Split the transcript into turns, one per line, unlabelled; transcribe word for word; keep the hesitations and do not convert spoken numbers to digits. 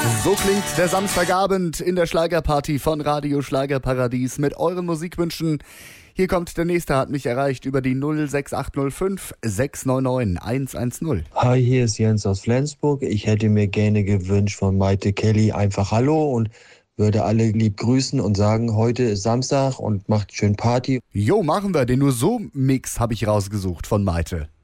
So klingt der Samstagabend in der Schlagerparty von Radio Schlagerparadies mit euren Musikwünschen. Hier kommt der nächste, hat mich erreicht über die null sechs acht null fünf sechs neun neun eins eins null.
Hi, hier ist Jens aus Flensburg. Ich hätte mir gerne gewünscht von Maite Kelly einfach Hallo und würde alle lieb grüßen und sagen, heute ist Samstag und macht schön Party.
Jo, machen wir, den Nur so Mix habe ich rausgesucht von Maite.